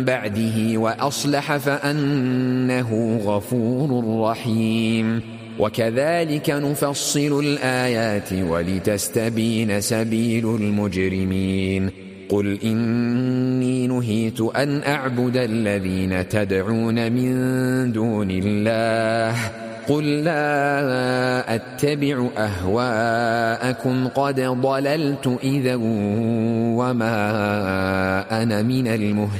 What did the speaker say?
بعده وأصلح فأنه غفور رحيم. وكذلك نفصل الآيات ولتستبين سبيل المجرمين. قل إني نهيت أن أعبد الذين تدعون من دون الله قل لا أتبع أهواءكم قد ضللت إذا وما أنا من المهتدين.